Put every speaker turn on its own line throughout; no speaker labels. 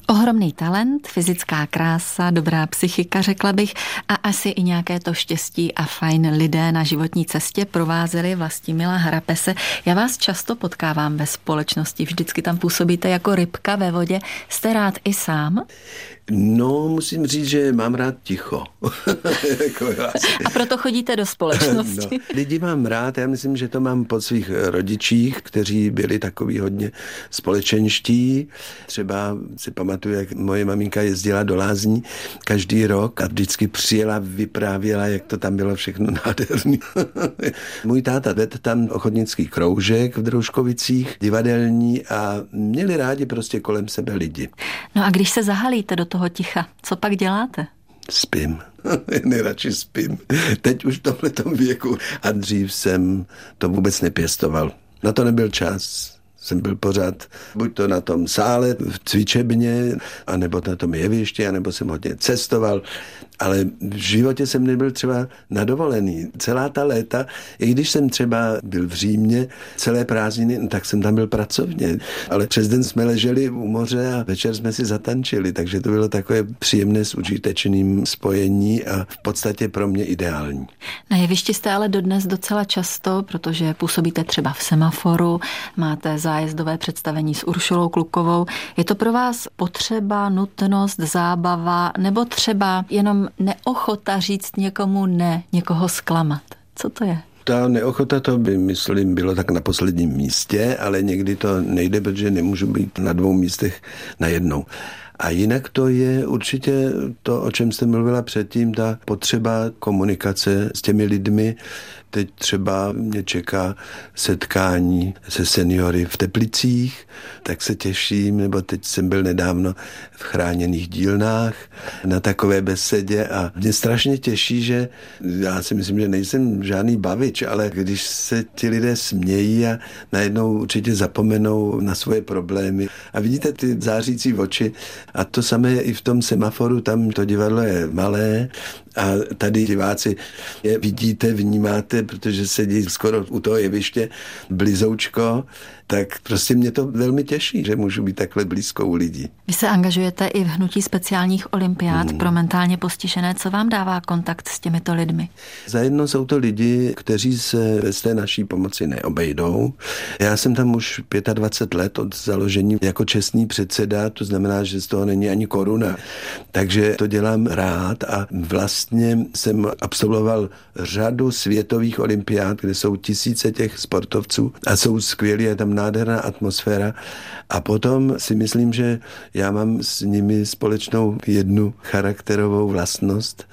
Ohromný talent, fyzická krása, dobrá psychika, řekla bych, a asi i nějaké to štěstí a fajn lidé na životní cestě provázeli Vlastimila Harapese. Já vás často potkávám ve společnosti, vždycky tam působíte jako rybka ve vodě. Jste rád i sám?
No, musím říct, že mám rád ticho.
A proto chodíte do společnosti.
No, lidi mám rád, já myslím, že to mám po svých rodičích, kteří byli takový hodně společenští. Třeba si pamatuju, jak moje maminka jezdila do Lázní každý rok a vždycky přijela, vyprávěla, jak to tam bylo všechno nádherný. Můj táta vedl tam ochotnický kroužek v Drouškovicích, divadelní, a měli rádi prostě kolem sebe lidi.
No a když se zahalíte do toho ticha, co pak děláte?
Spím. Nejradši spím. Teď už v tomhletom věku. A dřív jsem to vůbec nepěstoval. Na to nebyl čas. Jsem byl pořád buď to na tom sále, v cvičebně, anebo na tom jevišti, anebo jsem hodně cestoval. Ale v životě jsem nebyl třeba na dovolený. Celá ta léta, i když jsem třeba byl v Římě celé prázdniny, tak jsem tam byl pracovně. Ale přes den jsme leželi u moře a večer jsme si zatančili, takže to bylo takové příjemné s užitečným spojení a v podstatě pro mě ideální.
Na jevišti jste ale dodnes docela často, protože působíte třeba v Semaforu, máte zájezdové představení s Uršulou Klukovou. Je to pro vás potřeba, nutnost, zábava, nebo třeba jenom neochota říct někomu ne, někoho zklamat? Co to je?
Ta neochota, to by, myslím, bylo tak na posledním místě, ale někdy to nejde, protože nemůžu být na 2 místech najednou. A jinak to je určitě to, o čem jste mluvila předtím, ta potřeba komunikace s těmi lidmi. Teď třeba mě čeká setkání se seniory v Teplicích, tak se těším, nebo teď jsem byl nedávno v chráněných dílnách na takové besedě a mě strašně těší, že já si myslím, že nejsem žádný bavič, ale když se ti lidé smějí a najednou určitě zapomenou na svoje problémy a vidíte ty zářící oči a to samé je i v tom Semaforu, tam to divadlo je malé a tady diváci je vidíte, vnímáte, protože sedí skoro u toho jeviště blizoučko, tak prostě mě to velmi těší, že můžu být takhle blízko u lidí.
Vy se angažujete i v hnutí speciálních olympiád pro mentálně postižené. Co vám dává kontakt s těmito lidmi?
Zajedno jsou to lidi, kteří se bez té naší pomoci neobejdou. Já jsem tam už 25 let od založení jako čestný předseda, to znamená, že z toho není ani koruna. Takže to dělám rád a vlastně jsem absolvoval řadu světových olympiád, kde jsou tisíce těch sportovců a jsou skvělí, je tam nádherná atmosféra. A potom si myslím, že já mám s nimi společnou jednu charakterovou vlastnost,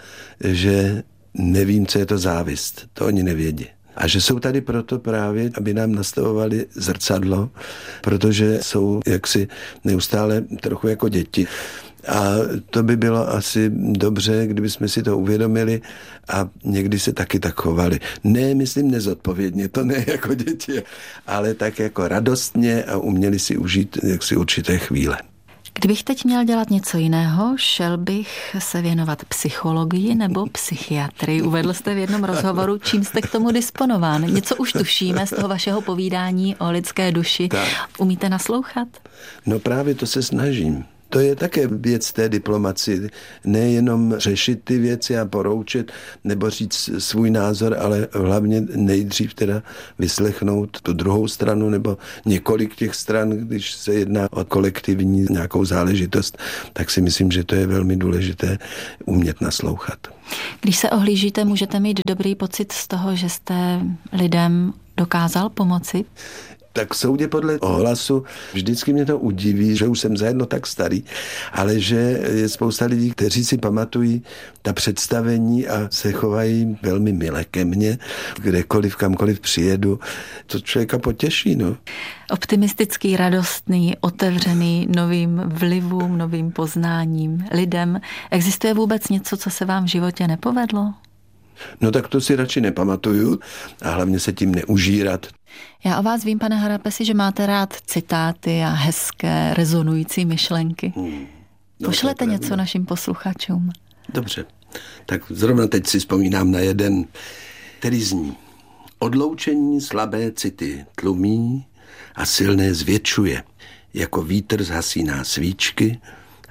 že nevím, co je to závist. To oni nevědí. A že jsou tady proto právě, aby nám nastavovali zrcadlo, protože jsou jaksi neustále trochu jako děti. A to by bylo asi dobře, kdyby jsme si to uvědomili a někdy se taky tak chovali. Ne, myslím nezodpovědně, to ne jako děti, ale tak jako radostně a uměli si užít jaksi určité chvíle.
Kdybych teď měl dělat něco jiného, šel bych se věnovat psychologii nebo psychiatrii. Uvedl jste v jednom rozhovoru, čím jste k tomu disponován. Něco už tušíme z toho vašeho povídání o lidské duši. Tak. Umíte naslouchat?
No právě to se snažím. To je také věc té diplomacie. Nejenom řešit ty věci a poroučet nebo říct svůj názor, ale hlavně nejdřív teda vyslechnout tu druhou stranu nebo několik těch stran, když se jedná o kolektivní nějakou záležitost, tak si myslím, že to je velmi důležité umět naslouchat.
Když se ohlížíte, můžete mít dobrý pocit z toho, že jste lidem dokázal pomoci?
Tak soudě podle ohlasu vždycky mě to udiví, že už jsem zajedno tak starý, ale že je spousta lidí, kteří si pamatují ta představení a se chovají velmi mile ke mně, kdekoliv, kamkoliv přijedu. To člověka potěší, no.
Optimistický, radostný, otevřený novým vlivům, novým poznáním, lidem. Existuje vůbec něco, co se vám v životě nepovedlo?
No tak to si radši nepamatuju a hlavně se tím neužírat.
Já o vás vím, pane Harapesi, že máte rád citáty a hezké, rezonující myšlenky. No, pošlete něco našim posluchačům.
Dobře, tak zrovna teď si vzpomínám na jeden, který zní: odloučení slabé city tlumí a silné zvětšuje, jako vítr zhasíná svíčky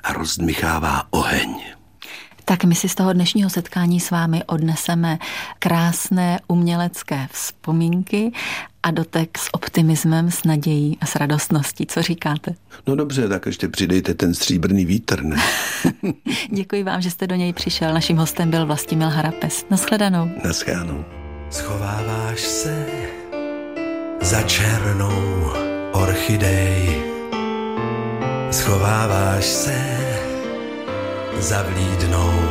a rozdmychává oheň.
Tak my si z toho dnešního setkání s vámi odneseme krásné umělecké vzpomínky a dotek s optimismem, s nadějí a s radostností. Co říkáte?
No dobře, tak ještě přidejte ten stříbrný vítr, ne?
Děkuji vám, že jste do něj přišel. Naším hostem byl Vlastimil Harapes. Naschledanou.
Naschledanou.
Schováváš se za černou orchidej. Schováváš se za vlídnou